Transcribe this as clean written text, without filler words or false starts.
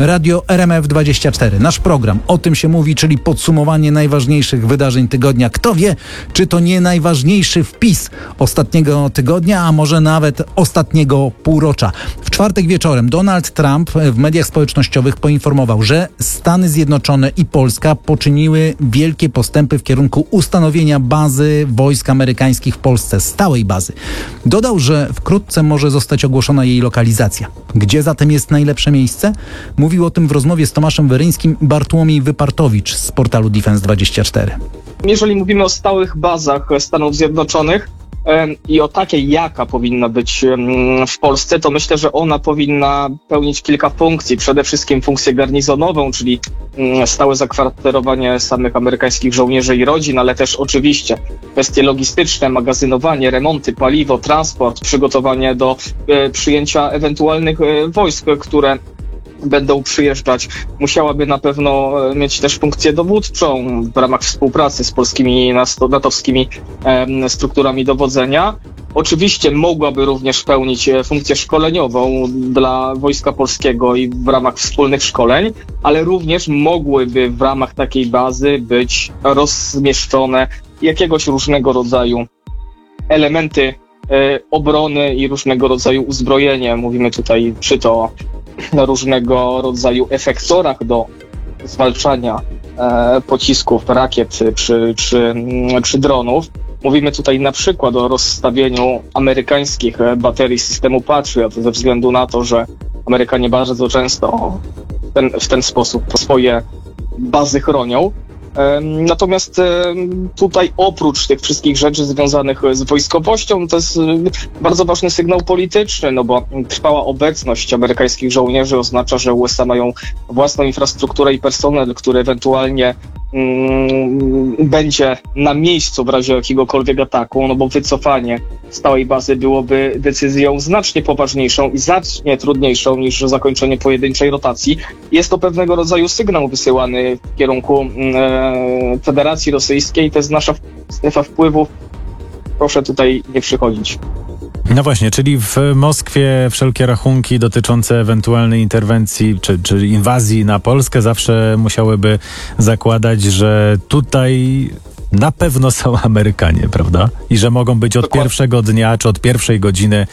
Radio RMF24. Nasz program O tym się mówi, czyli podsumowanie najważniejszych wydarzeń tygodnia. Kto wie, czy to nie najważniejszy wpis ostatniego tygodnia, a może nawet ostatniego półrocza. W czwartek wieczorem Donald Trump w mediach społecznościowych poinformował, że Stany Zjednoczone i Polska poczyniły wielkie postępy w kierunku ustanowienia bazy wojsk amerykańskich w Polsce, stałej bazy. Dodał, że wkrótce może zostać ogłoszona jej lokalizacja. Gdzie zatem jest najlepsze miejsce? Mówił o tym w rozmowie z Tomaszem Weryńskim Bartłomiej Wypartowicz z portalu Defense24. Jeżeli mówimy o stałych bazach Stanów Zjednoczonych i o takiej, jaka powinna być w Polsce, to myślę, że ona powinna pełnić kilka funkcji. Przede wszystkim funkcję garnizonową, czyli stałe zakwaterowanie samych amerykańskich żołnierzy i rodzin, ale też oczywiście kwestie logistyczne, magazynowanie, remonty, paliwo, transport, przygotowanie do przyjęcia ewentualnych wojsk, które będą przyjeżdżać. Musiałaby na pewno mieć też funkcję dowódczą w ramach współpracy z polskimi natowskimi strukturami dowodzenia. Oczywiście mogłaby również pełnić funkcję szkoleniową dla Wojska Polskiego i w ramach wspólnych szkoleń, ale również mogłyby w ramach takiej bazy być rozmieszczone jakiegoś różnego rodzaju elementy obrony i różnego rodzaju uzbrojenie. Mówimy tutaj czy to o różnego rodzaju efektorach do zwalczania pocisków, rakiet czy dronów. Mówimy tutaj na przykład o rozstawieniu amerykańskich baterii systemu Patriot ze względu na to, że Amerykanie bardzo często w ten sposób swoje bazy chronią. Natomiast tutaj oprócz tych wszystkich rzeczy związanych z wojskowością, to jest bardzo ważny sygnał polityczny, no bo trwała obecność amerykańskich żołnierzy oznacza, że USA mają własną infrastrukturę i personel, który ewentualnie będzie na miejscu w razie jakiegokolwiek ataku, no bo wycofanie stałej bazy byłoby decyzją znacznie poważniejszą i znacznie trudniejszą niż zakończenie pojedynczej rotacji. Jest to pewnego rodzaju sygnał wysyłany w kierunku Federacji Rosyjskiej. To jest nasza strefa wpływów. Proszę tutaj nie przychodzić. No właśnie, czyli w Moskwie wszelkie rachunki dotyczące ewentualnej interwencji czy inwazji na Polskę zawsze musiałyby zakładać, że tutaj na pewno są Amerykanie, prawda? I że mogą być od pierwszego dnia czy od pierwszej godziny